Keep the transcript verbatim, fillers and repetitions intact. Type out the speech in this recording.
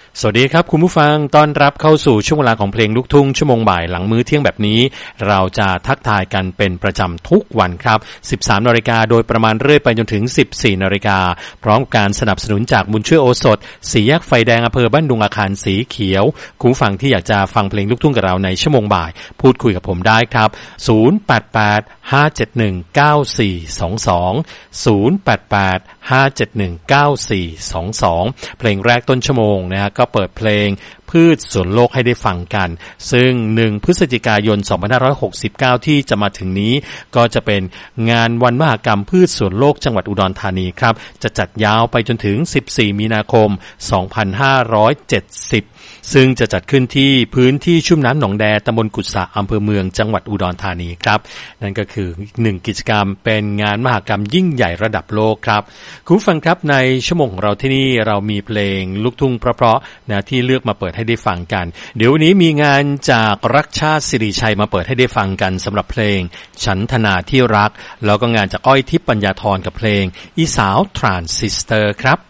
สวัสดีครับคุณผู้ฟังต้อนรับเข้าสู่ช่วงเวลาของเพลงลูกทุ่งชั่วโมงบ่ายหลังมื้อเที่ยงแบบนี้เราจะทักทายกันเป็นประจำทุกวันครับ สิบสามนาฬิกาโดยประมาณเรื่อยไปจนถึง สิบสี่นาฬิกาพร้อมการสนับสนุนจากบุญช่วยโอสถสี่แยกไฟแดงอำเภอบ้านดุงอาคารสีเขียวคุณผู้ฟังที่อยากจะฟังเพลงลูกทุ่งกับเราในชั่วโมงบ่ายพูดคุยกับผมได้ครับศูนย์ แปด แปด ห้า เจ็ด หนึ่ง เก้า สี่ สอง สอง ศูนย์ แปด แปด ห้า เจ็ด หนึ่ง เก้า สี่ สอง สองเพลงแรกต้นชั่วโมงนะฮะก็เปิดเพลงพืชสวนโลกให้ได้ฟังกันซึ่งหนึ่งพฤศจิกายนสองพันห้าร้อยหกสิบเก้าที่จะมาถึงนี้ก็จะเป็นงานวันมหกรรมพืชสวนโลกจังหวัดอุดรธานีครับจะจัดยาวไปจนถึงสิบสี่มีนาคมสองพันห้าร้อยเจ็ดสิบซึ่งจะจัดขึ้นที่พื้นที่ชุ่มน้ำหนองแดตำบลกุดสะอำเภอเมืองจังหวัดอุดรธานีครับนั่นก็คือหนึ่งกิจกรรมเป็นงานมหกรรมยิ่งใหญ่ระดับโลกครับคุณผู้ฟังครับในชั่วโมงของเราที่นี่เรามีเพลงลูกทุ่งเพราะๆนะที่เลือกมาเปิดให้ได้ฟังกันเดี๋ยววันนี้มีงานจากรักชาติสิริชัยมาเปิดให้ได้ฟังกันสำหรับเพลงฉันธนาที่รักแล้วก็งานจากอ้อยทิพย์ปัญญาธรกับเพลงอีสาวทรานซิสเตอร์ครับ